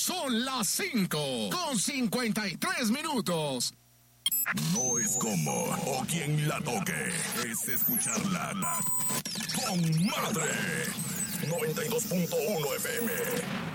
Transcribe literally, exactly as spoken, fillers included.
Son las cinco con cincuenta y tres minutos. No es como o quien la toque, es escucharla la con madre. noventa y dos punto uno F M.